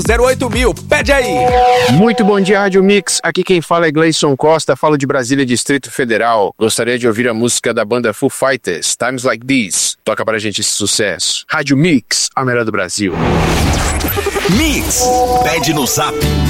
08000, pede aí! Muito bom dia, Rádio Mix. Aqui quem fala é Gleison Costa, falo de Brasília, Distrito Federal. Gostaria de ouvir a música da banda Foo Fighters, Times Like This. Toca pra gente esse sucesso. Rádio Mix, a melhor do Brasil. Mix, pede no Zap